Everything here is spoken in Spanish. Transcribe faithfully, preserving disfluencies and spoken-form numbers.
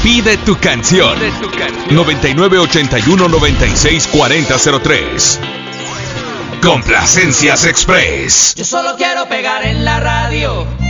Pide tu canción. Pide tu canción. noventa y nueve ochenta y uno noventa y seis cuarenta cero tres. Complacencias Express. Yo solo quiero pegar en la radio.